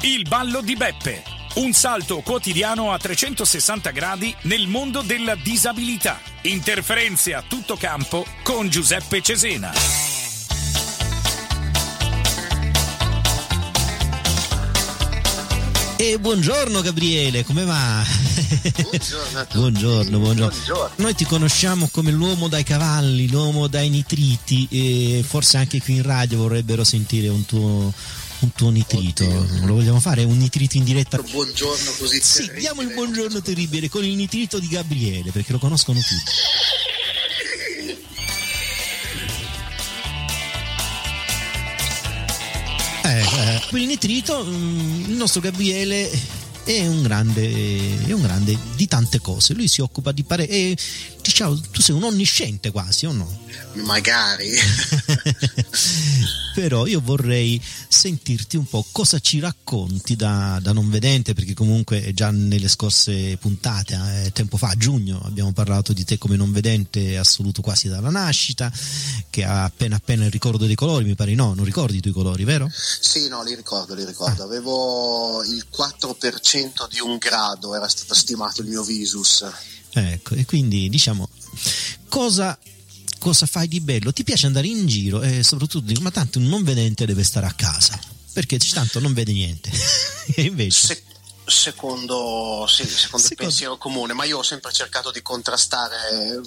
Il ballo di Beppe. Un salto quotidiano a 360 gradi nel mondo della disabilità. Interferenze a tutto campo con Giuseppe Cesena. E buongiorno Gabriele, come va? Buongiorno a tutti. Buongiorno. Noi ti conosciamo come l'uomo dai cavalli, l'uomo dai nitriti, e forse anche qui in radio vorrebbero sentire un tuo nitrito. Oddio. Lo vogliamo fare? Un nitrito in diretta? Buongiorno così. Sì, diamo il buongiorno terribile con il nitrito di Gabriele, perché lo conoscono tutti. Il nitrito, il nostro Gabriele è un grande di tante cose. Lui si occupa di diciamo, tu sei un onnisciente quasi, o no? Magari. Però io vorrei sentirti un po' cosa ci racconti da non vedente, perché comunque già nelle scorse puntate, tempo fa, a giugno, abbiamo parlato di te come non vedente assoluto quasi dalla nascita, che ha appena il ricordo dei colori, mi pare. No, non ricordi i tuoi colori, vero? Sì, no, li ricordo. Avevo il 4% di un grado, era stato stimato il mio visus. Ecco, e quindi diciamo, cosa fai di bello? Ti piace andare in giro e soprattutto dico, ma tanto un non vedente deve stare a casa, perché tanto non vede niente. E invece secondo il pensiero comune, ma io ho sempre cercato di contrastare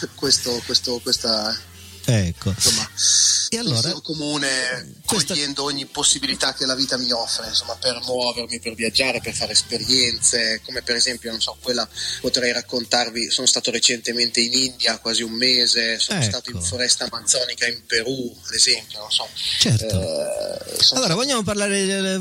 questa ecco. Insomma, e allora pensiero comune, cogliendo ogni possibilità che la vita mi offre, insomma, per muovermi, per viaggiare, per fare esperienze, come per esempio, non so, quella potrei raccontarvi, sono stato recentemente in India quasi un mese, sono stato in foresta amazzonica in Perù, ad esempio, non so. Certo. Allora vogliamo parlare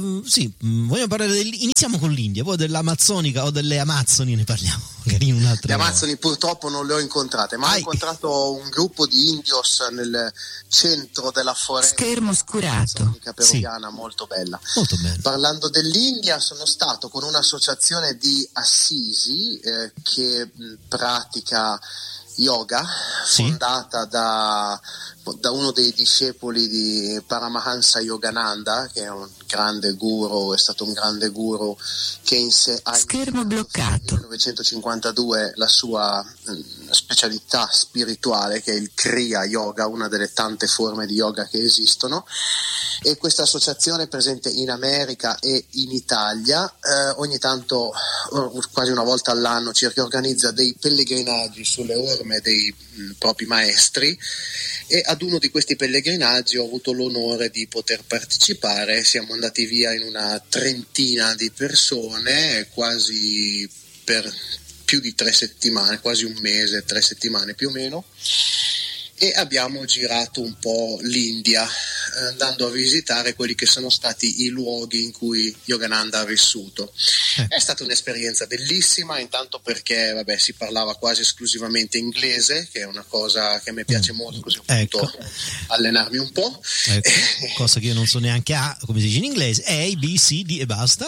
iniziamo con l'India, poi dell'amazzonica o delle Amazzoni ne parliamo magari in un'altra. Le Amazzoni purtroppo non le ho incontrate, ma ho incontrato un gruppo di indios nel centro della foresta. Schermo oscurato. Peruviana, sì. Molto bella. Molto bella. Parlando dell'India, sono stato con un'associazione di Assisi che pratica yoga, sì, fondata da uno dei discepoli di Paramahansa Yogananda, che è un grande guru, è stato un grande guru che ha schermo bloccato. Nel 1952 la sua specialità spirituale, che è il Kriya Yoga, una delle tante forme di yoga che esistono, e questa associazione è presente in America e in Italia. Ogni tanto, quasi una volta all'anno circa, organizza dei pellegrinaggi sulle orme dei propri maestri, e ad uno di questi pellegrinaggi ho avuto l'onore di poter partecipare. Siamo andati via in una trentina di persone, quasi per più di 3 settimane, quasi un mese, 3 settimane più o meno, e abbiamo girato un po' l'India, andando a visitare quelli che sono stati i luoghi in cui Yogananda ha vissuto. È stata un'esperienza bellissima, intanto perché si parlava quasi esclusivamente inglese, che è una cosa che a me piace molto, così ho potuto allenarmi un po'. Cosa che io non so neanche come si dice in inglese, A, B, C, D e basta.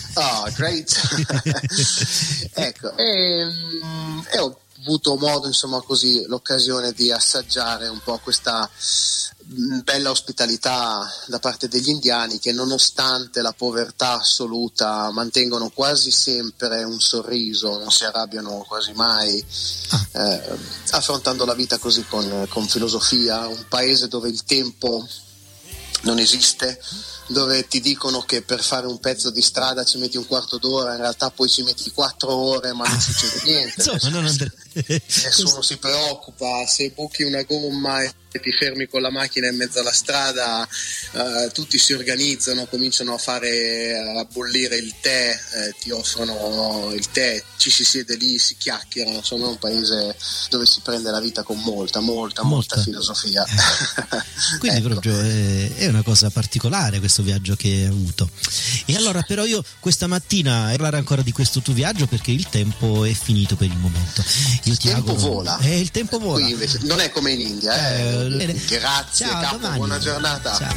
Great. Ecco, e ho avuto modo, insomma, così, l'occasione di assaggiare un po' questa bella ospitalità da parte degli indiani, che nonostante la povertà assoluta mantengono quasi sempre un sorriso, non si arrabbiano quasi mai, affrontando la vita così con filosofia. Un paese dove il tempo non esiste, dove ti dicono che per fare un pezzo di strada ci metti un quarto d'ora, in realtà poi ci metti 4 ore, ma non succede niente. Nessuno si preoccupa. Se buchi una gomma e ti fermi con la macchina in mezzo alla strada, tutti si organizzano, cominciano a bollire il tè, ti offrono il tè, ci si siede lì, si chiacchiera. Insomma, è un paese dove si prende la vita con molta filosofia. Quindi proprio è una cosa particolare questo viaggio che hai avuto. E allora però io questa mattina parlare ancora di questo tuo viaggio, perché il tempo è finito per il momento. Il tempo vola. Il tempo vola. Qui invece non è come in India. Grazie, ciao, capo, buona giornata. Ciao.